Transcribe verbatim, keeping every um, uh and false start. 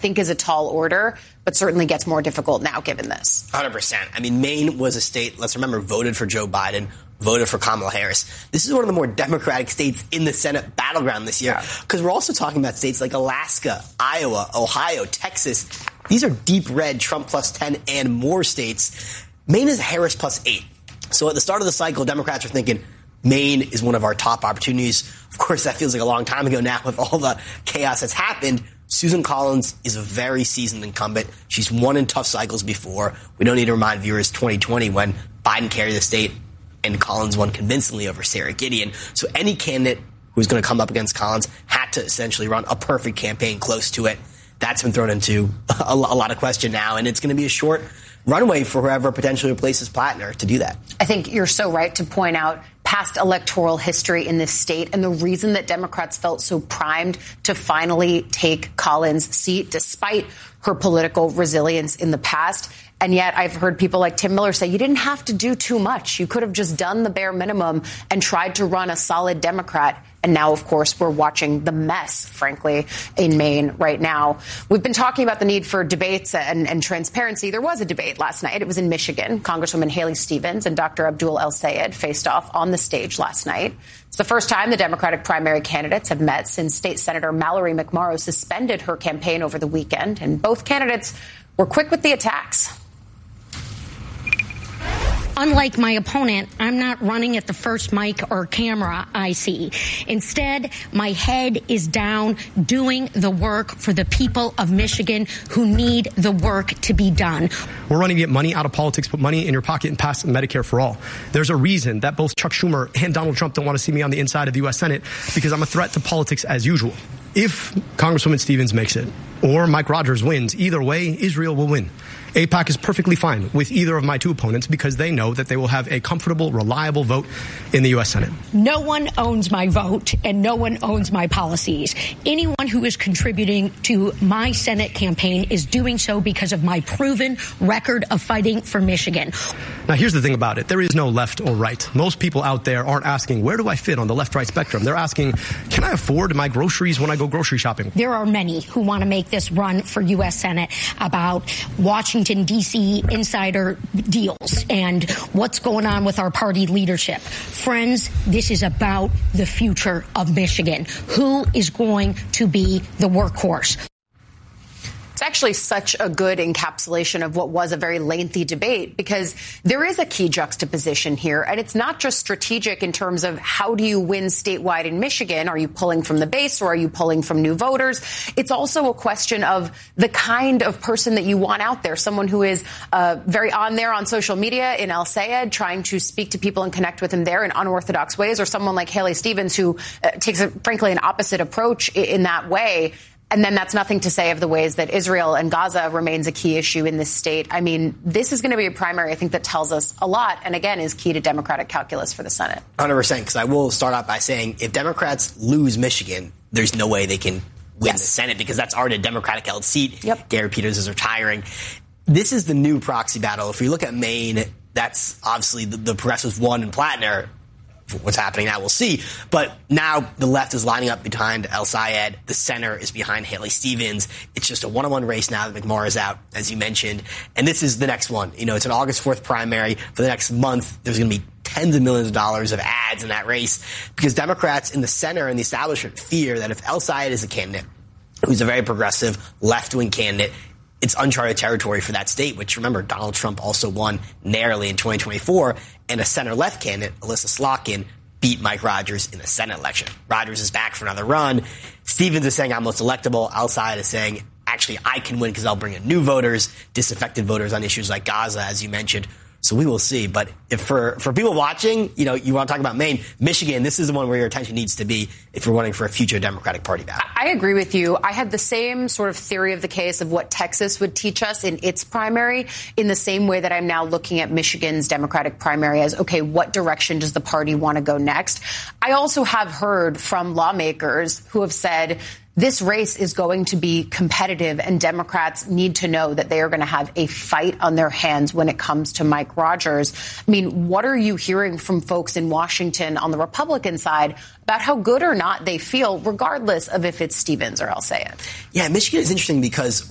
think is a tall order, but certainly gets more difficult now given this. one hundred percent. I mean, Maine was a state, let's remember, voted for Joe Biden, voted for Kamala Harris. This is one of the more Democratic states in the Senate battleground this year, because we're also talking about states like Alaska, Iowa, Ohio, Texas. These are deep red Trump plus ten and more states. Maine is Harris plus eight. So at the start of the cycle, Democrats are thinking Maine is one of our top opportunities. Of course, that feels like a long time ago now with all the chaos that's happened. Susan Collins is a very seasoned incumbent. She's won in tough cycles before. We don't need to remind viewers twenty twenty when Biden carried the state and Collins won convincingly over Sarah Gideon. So any candidate who's going to come up against Collins had to essentially run a perfect campaign close to it. That's been thrown into a, a lot of question now, and it's going to be a short runway for whoever potentially replaces Plattner to do that. I think you're so right to point out past electoral history in this state and the reason that Democrats felt so primed to finally take Collins' seat despite her political resilience in the past. And yet I've heard people like Tim Miller say you didn't have to do too much. You could have just done the bare minimum and tried to run a solid Democrat. And now, of course, we're watching the mess, frankly, in Maine right now. We've been talking about the need for debates and, and transparency. There was a debate last night. It was in Michigan. Congresswoman Haley Stevens and Doctor Abdul El-Sayed faced off on the stage last night. It's the first time the Democratic primary candidates have met since State Senator Mallory McMorrow suspended her campaign over the weekend. And both candidates were quick with the attacks. Unlike my opponent, I'm not running at the first mic or camera I see. Instead, my head is down doing the work for the people of Michigan who need the work to be done. We're running to get money out of politics, put money in your pocket, and pass Medicare for all. There's a reason that both Chuck Schumer and Donald Trump don't want to see me on the inside of the U S Senate, because I'm a threat to politics as usual. If Congresswoman Stevens makes it or Mike Rogers wins, either way, Israel will win. AIPAC is perfectly fine with either of my two opponents because they know that they will have a comfortable, reliable vote in the U S Senate. No one owns my vote and no one owns my policies. Anyone who is contributing to my Senate campaign is doing so because of my proven record of fighting for Michigan. Now, here's the thing about it. There is no left or right. Most people out there aren't asking, where do I fit on the left-right spectrum? They're asking, can I afford my groceries when I go grocery shopping? There are many who want to make this run for U S Senate about Washington D C insider deals and what's going on with our party leadership. Friends, this is about the future of Michigan. Who is going to be the workhorse? It's actually such a good encapsulation of what was a very lengthy debate, because there is a key juxtaposition here. And it's not just strategic in terms of how do you win statewide in Michigan? Are you pulling from the base or are you pulling from new voters? It's also a question of the kind of person that you want out there, someone who is uh, very on there on social media in El-Sayed, trying to speak to people and connect with them there in unorthodox ways, or someone like Haley Stevens who uh, takes, a, frankly, an opposite approach in, in that way. And then that's nothing to say of the ways that Israel and Gaza remains a key issue in this state. I mean, this is going to be a primary, I think, that tells us a lot and, again, is key to Democratic calculus for the Senate. one hundred percent, because I will start out by saying if Democrats lose Michigan, there's no way they can win yes. the Senate, because that's already a Democratic-held seat. Yep. Gary Peters is retiring. This is the new proxy battle. If we look at Maine, that's obviously the, the progressives won in Plattner. What's happening now, we'll see. But now the left is lining up behind El-Sayed. The center is behind Haley Stevens. It's just a one-on-one race now that McMorrow is out, as you mentioned. And this is the next one. You know, it's an August fourth primary. For the next month, there's going to be tens of millions of dollars of ads in that race, because Democrats in the center and the establishment fear that if El-Sayed is a candidate who's a very progressive left-wing candidate, it's uncharted territory for that state, which, remember, Donald Trump also won narrowly in twenty twenty-four, and a center-left candidate, Alyssa Slotkin, beat Mike Rogers in the Senate election. Rogers is back for another run. Stevens is saying I'm most electable. El-Sayed is saying, actually, I can win because I'll bring in new voters, disaffected voters on issues like Gaza, as you mentioned. So we will see. But if for, for people watching, you know, you want to talk about Maine, Michigan, this is the one where your attention needs to be if you're running for a future Democratic Party battle. I agree with you. I had the same sort of theory of the case of what Texas would teach us in its primary, in the same way that I'm now looking at Michigan's Democratic primary as, okay, what direction does the party want to go next? I also have heard from lawmakers who have said, this race is going to be competitive, and Democrats need to know that they are going to have a fight on their hands when it comes to Mike Rogers. I mean, what are you hearing from folks in Washington on the Republican side about how good or not they feel, regardless of if it's Stevens or El-Sayed? Yeah, Michigan is interesting because